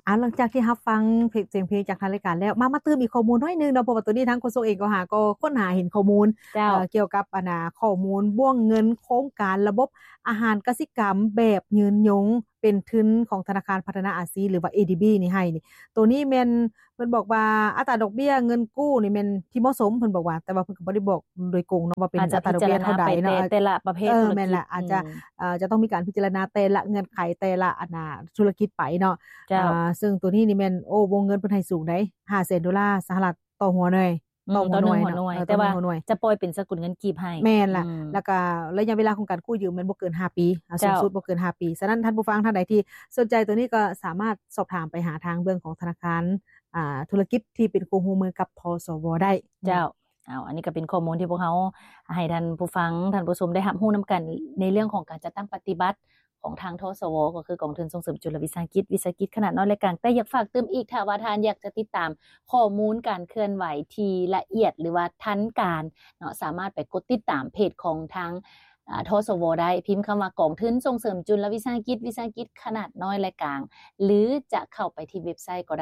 หลังจากที่รับฟังเสียงเพลงจากทางรายการแล้วมาตื้มอีกข้อมูลน้อยนึงเนาะเพราะว่าตัวนี้ทางโฆษกเองก็ค้นหาเห็นข้อมูลเจ้าเกี่ยวกับข้อมูลบ่วงเงินโครงการระบบอาหารกสิกรรมแบบยืนยงเป็นทุนของธนาคารพัฒนาอาเซียนหรือว่า ADB นี่ให้นี่ตัวนี้แม่นเพิ่นบอกว่าอัตราดอกเบี้ยเงินกู้นี่แม่นที่เหมาะสมเพิ่นบอกว่าแต่ว่าเพิ่นก็บ่ได้บอกโดยตรงเนาะว่าเป็นอัตราดอกเบี้ยเท่าใดเนาะแต่ละประเภทธุรกิจแม่นล่ะอาจจะต้องมีการพิจารณาแต่ละเงื่อนไขแต่ละธุรกิจไปเนาะซึ่งตัวนี้นี่แม่นวงเงินเพิ่นให้สูงได้$500,000 สหรัฐต่อหัวหน่วยต่อหัวหน่วยแต่ว่าจะปล่อยเป็นสกุลเงินกีบให้แม่นล่ะแล้วก็ระยะเวลาของการกู้ยืมมันบ่เกิน5ปีสูงสุดบ่เกิน5ปีฉะนั้นท่านผู้ฟังท่านใดที่สนใจตัวนี้ก็สามารถสอบถามไปหาทางเบื้องของธนาคารธุรกิจที่เป็นคู่หูมือกับทสวได้เจ้าอันนี้ก็เป็นข้อมูลที่พวกเขาให้ท่านผู้ฟังท่านผู้ชมได้รับรู้นํากันในเรื่องของการจัดตั้งปฏิบัติของทางทสวก็คือกองทุนส่งเสริมจุลวิสาหกิจขนาดน้อยและกลางแต่อยากฝากเติมอีกถ้าว่าท่านอยากจะติดตามข้อมูลการเคลื่อนไหวที่ละเอียดหรือว่าทันการเนาะสามารถไปกดติดตามเพจของทางทสวได้พิมพ์คำว่ากองทุนส่งเสริมจุลวิสาหกิจขนาดน้อยและกลางหรือจะเข้าไปที่เว็บไซต์ก็ได้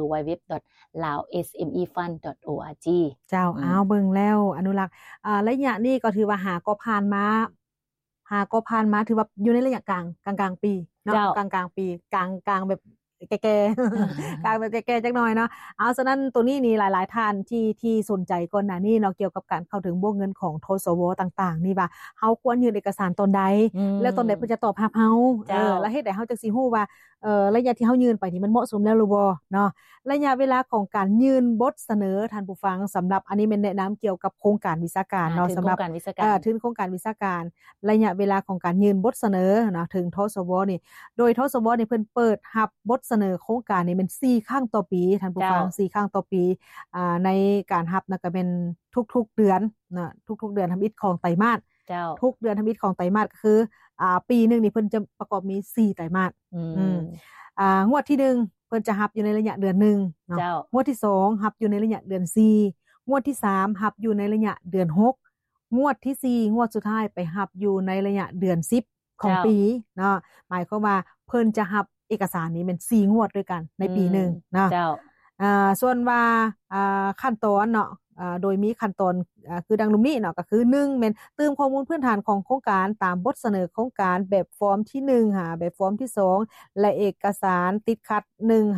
www.laosmefund.org เจ้าเบิ่งแล้วอนุรักษ์ระยะนี้ก็ถือว่าหาก็ผ่านมาถือว่าอยู่ในระยะกลางปีเนาะกลางปีกลางแบบแก่ๆกลางแบบแก่ๆจักหน่อยเนาะฉะนั้นตัวนี้นี่หลายๆท่านที่สนใจก่อนหน้านี้เนาะเกี่ยวกับการเข้าถึงวงเงินของทสวต่างๆนี่ว่าเฮาควรยื่นเอกสารตอนใดแล้วตอนใดเพิ่นจะตอบรับเฮาแล้วเฮ็ดให้เฮาจักสิฮู้ว่าระยะที่เฮายื่นไปนี่มันเหมาะสมแล้วหรือบ่เนาะระยะเวลาของการยื่นบทเสนอท่านผู้ฟังสำหรับอันนี้แม่นแนะนําเกี่ยวกับโครงการวิชาการเนาะสำหรับถึงโครงการวิชาการระยะเวลาของการยื่นบทเสนอเนาะถึงทสวนี่โดยทสวนี่เพิ่นเปิดรับบทเสนอโครงการนี่เป็น4ครั้งต่อปีท่านผู้ฟัง4ครั้งต่อปีในการรับนะก็เป็นทุกๆเดือนนะทุกๆเดือนทำอิฐของไตรมาสทุกเดือนทำอิฐของไตรมาสก็คือปีนึงนี่เพิ่นจะประกอบมี4ไตรมาสงวดที่1เพิ่นจะรับอยู่ในระยะเดือน1เนาะงวดที่2รับอยู่ในระยะเดือน4งวดที่3รับอยู่ในระยะเดือน6งวดที่4งวดสุดท้ายไปรับอยู่ในระยะเดือน10ของปีเนาะหมายความว่าเพิ่นจะรับเอกสารนี้เป็น4งวดด้วยกันในปีนึงเนาะส่วนว่าขั้นตอนเนาะโดยมีขั้นตอนคือดังนี้เนาะก็คือ1แม่นเติมข้อมูลพื้นฐานของโครงการตามบทเสนอโครงการแบบฟอร์มที่1แบบฟอร์มที่2และเอกสารติดขัด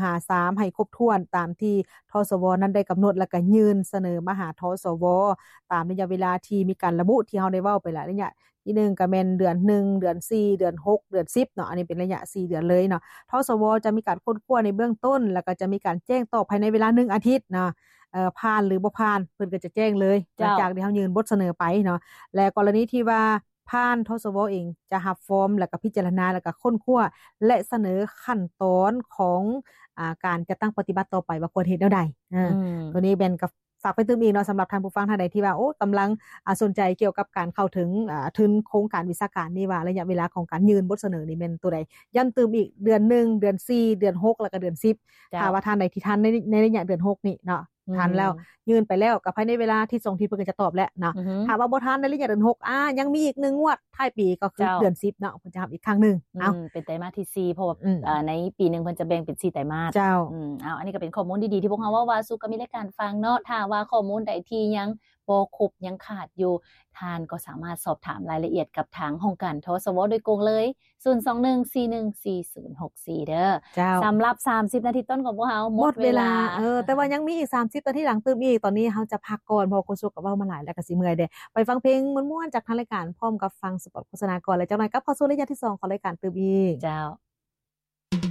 153ให้ครบถ้วนตามที่ทสวนั้นได้กำหนดแล้วก็ยื่นเสนอมาหาทสวตามระยะเวลาที่มีการระบุที่เฮาได้เว้าไปแล้วระยะที่1ก็แม่นเดือน1เดือน4เดือน6เดือน10เนาะอันนี้เป็นระยะ4เดือนเลยเนาะทสวจะมีการค้นคว้าในเบื้องต้นแล้วก็จะมีการแจ้งตอบภายในเวลา1อาทิตย์เนาะผ่านหรือบ่ผ่านเพิ่นก็จะแจ้งเลยหลังจากที่เฮายื่นบทเสนอไปเนาะและกรณีที่ว่าผ่านทสวเองจะรับฟอร์มแล้วก็พิจารณาแล้วก็ค้นคว้าและเสนอขั้นตอนของการจัดตั้งปฏิบัติต่อไปว่าควรเฮ็ดแนวใดตัวนี้แม่นกับฝากไปเติมอีกเนาะสำหรับท่านผู้ฟังท่านใดที่ว่ากําลังสนใจเกี่ยวกับการเข้าถึงทุนโครงการวิชาการนี่ว่าระยะเวลาของการยื่นบทเสนอนี่แม่นตัวใดย้ำเติมอีกเดือน1เดือน4เดือน6แล้วก็เดือน10ถ้าว่าท่านใดที่ทันในระยะเดือน6นี่เนาะทันแล้วยื่นไปแล้วก็ภายในเวลาที่2ที่เพิ่นก็จะตอบแล้วเนาะถ้าว่าบ่ทันในระยะเดือน6ยังมีอีก1งวดท้ายปีก็คือเดือน10เนาะเพิ่นจะรับอีกครั้งนึงเป็นไตรมาสที่4เพราะว่าในปีนึงเพิ่นจะแบ่งเป็น4ไตรมาสอันนี้ก็เป็นข้อมูลดีๆที่พวกเราว่าสู่กันมีรายการฟังเนาะถ้าว่าข้อมูลใดที่ยังบ่ครบยังขาดอยู่ท่านก็สามารถสอบถามรายละเอียดกับทางห้องการทสวโดยตรงเลย021414064เด้อสําหรับ30นาทีต้นของพวกเราหมดเวลาแต่ว่ายังมีอีก30นาทีหลังเติมอีกตอนนี้เฮาจะพักก่อนเพราะโฆษกก็เว้ามาหลายแล้วก็สิเมื่อยเด้ไปฟังเพลงม่วนๆจากทางรายการพร้อมกับฟังสปอตโฆษณาก่อนแล้วจักหน่อยกลับเข้าสู่ระยะที่2ของรายการเติมอีกเจ้า